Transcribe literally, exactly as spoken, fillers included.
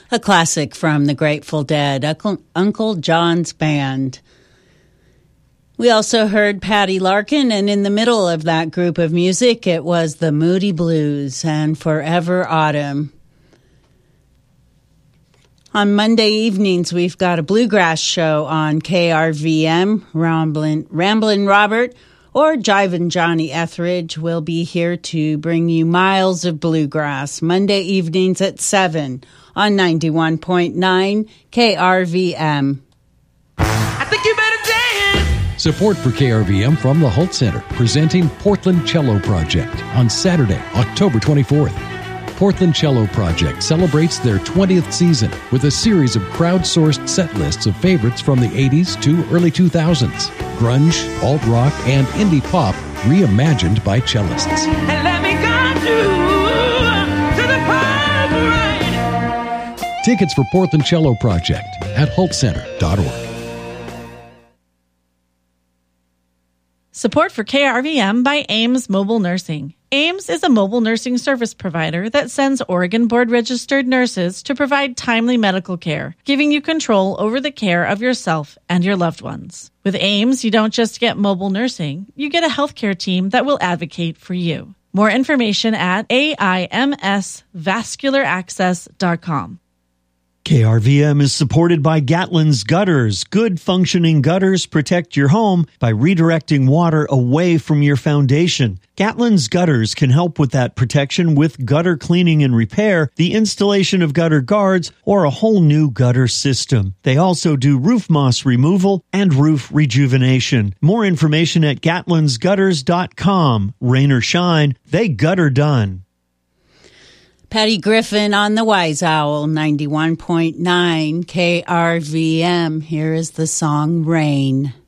a classic from the Grateful Dead, Uncle, Uncle John's Band. We also heard Patty Larkin, and in the middle of that group of music, it was the Moody Blues and Forever Autumn. On Monday evenings, we've got a bluegrass show on K R V M. Ramblin', Ramblin' Robert or Jivin' Johnny Etheridge will be here to bring you miles of bluegrass Monday evenings at seven on ninety-one point nine K R V M. I think you better dance. Support for K R V M from the Holt Center, presenting Portland Cello Project on Saturday, October twenty-fourth. Portland Cello Project celebrates their twentieth season with a series of crowdsourced set lists of favorites from the eighties to early two thousands. Grunge, alt-rock, and indie pop reimagined by cellists. And let me guide you to the parade. Tickets for Portland Cello Project at holt center dot org. Support for K R V M by Ames Mobile Nursing. Ames is a mobile nursing service provider that sends Oregon board-registered nurses to provide timely medical care, giving you control over the care of yourself and your loved ones. With Ames, you don't just get mobile nursing, you get a healthcare team that will advocate for you. More information at A I M S vascular access dot com. K R V M is supported by Gatlin's Gutters. Good functioning gutters protect your home by redirecting water away from your foundation. Gatlin's Gutters can help with that protection with gutter cleaning and repair, the installation of gutter guards, or a whole new gutter system. They also do roof moss removal and roof rejuvenation. More information at gatlins gutters dot com. Rain or shine, they gutter done. Patty Griffin on the Wise Owl, ninety-one point nine K R V M. Here is the song Rain.